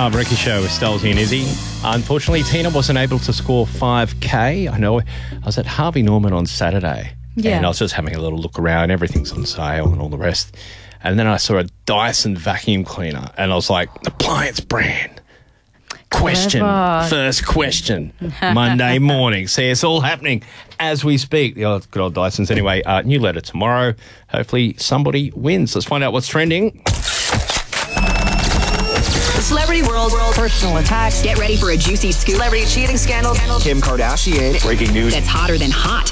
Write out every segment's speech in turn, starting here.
Marv Ricky Show with Stelzy and Izzy. Unfortunately, Tina wasn't able to score 5K. I know I was at Harvey Norman on Saturday. Yeah. And I was just having a little look around. Everything's on sale and all the rest. And then I saw a Dyson vacuum cleaner. And I was like, appliance brand. Question. Clever. First question. Monday morning. See, it's all happening as we speak. The old, good old Dysons. Anyway, new letter tomorrow. Hopefully somebody wins. Let's find out what's trending. Celebrity world personal attacks. Get ready for a juicy scoop. Celebrity cheating scandal. Kim Kardashian. Breaking news. That's hotter than hot.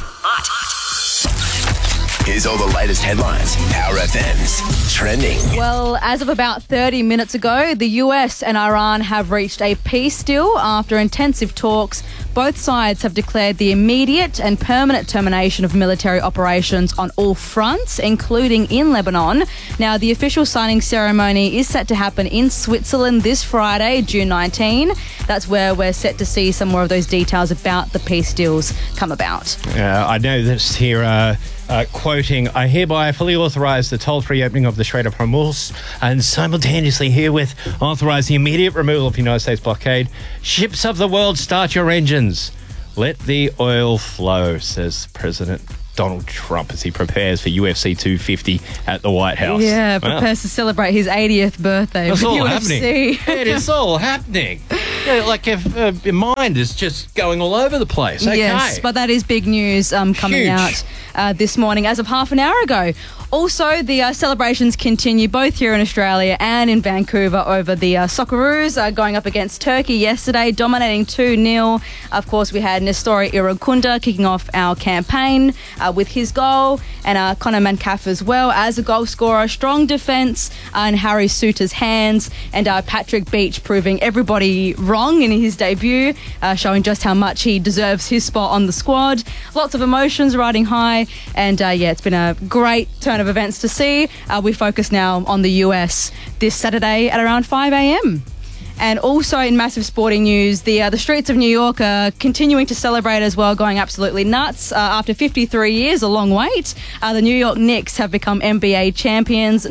Here's all the latest headlines. Power FM's trending. Well, as of about 30 minutes ago, the US and Iran have reached a peace deal after intensive talks. Both sides have declared the immediate and permanent termination of military operations on all fronts, including in Lebanon. Now, the official signing ceremony is set to happen in Switzerland this Friday, June 19. That's where we're set to see some more of those details about the peace deals come about. I know this here, quoting, I hereby fully authorise the toll-free opening of the Strait of Hormuz and simultaneously herewith authorise the immediate removal of the United States blockade. Ships of the world, start your engines. Let the oil flow, says President Donald Trump as he prepares for UFC 250 at the White House. Yeah, prepares to celebrate his 80th birthday It's with all UFC. happening. It is all happening. Yeah, like if your mind is just going all over the place. Okay. Yes, but that is big news coming Huge. out this morning as of half an hour ago. Also, the celebrations continue both here in Australia and in Vancouver over the Socceroos going up against Turkey yesterday, dominating 2-0. Of course, we had Nestori Irukunda kicking off our campaign with his goal, and Conor Mancaf as well as a goal scorer. Strong defence in Harry Suter's hands, and Patrick Beach proving everybody wrong in his debut, showing just how much he deserves his spot on the squad. Lots of emotions riding high, and it's been a great turn of events to see. We focus now on the US this Saturday at around 5 a.m. And also in massive sporting news, the streets of New York are continuing to celebrate as well, going absolutely nuts. After 53 years, a long wait, the New York Knicks have become NBA champions,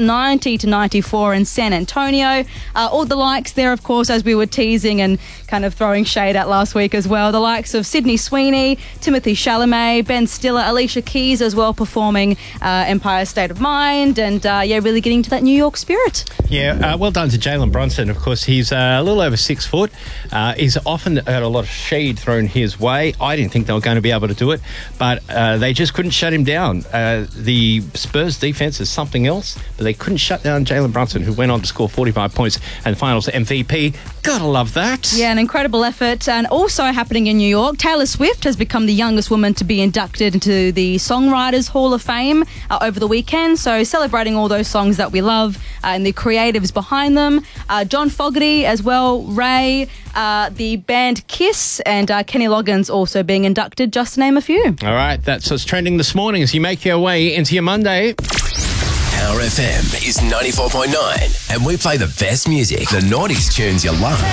90-94 in San Antonio. All the likes there, of course, as we were teasing and kind of throwing shade at last week as well. The likes of Sydney Sweeney, Timothy Chalamet, Ben Stiller, Alicia Keys as well performing Empire State of Mind, and really getting to that New York spirit. Yeah, well done to Jalen Brunson. Of course, he's a little over 6 foot. He's often had a lot of shade thrown his way. I didn't think they were going to be able to do it, but they just couldn't shut him down. The Spurs defense is something else, but they couldn't shut down Jalen Brunson, who went on to score 45 points and finals MVP. Gotta love that. Yeah, an incredible effort. And also happening in New York, Taylor Swift has become the youngest woman to be inducted into the Songwriters Hall of Fame over the weekend. So celebrating all those songs that we love and the creatives behind them. John Fogerty as well, Ray, the band Kiss, and Kenny Loggins also being inducted, just to name a few. All right, that's what's trending this morning as you make your way into your Monday. Power FM is 94.9 and we play the best music, the 90s tunes you love.